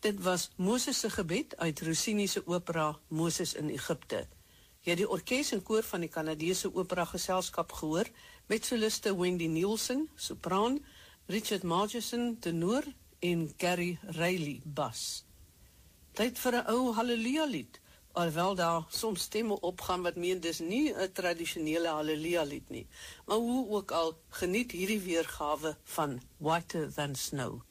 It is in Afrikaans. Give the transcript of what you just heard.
Dit was Moses se gebed uit Rossini se opera Moses in Egipte. Jy het die orkes en koor van die Kanadese opera geselskap gehoor met soliste Wendy Nielsen, sopraan, Richard Margeson, tenor en Gary Reilly, bas. Tyd vir 'n ou Halleluja lied, alhoewel daar soms stemme opgaan wat meen dis nie 'n tradisionele Halleluja lied nie, maar hoe ook al, geniet hierdie weergawe van Whiter Than Snow.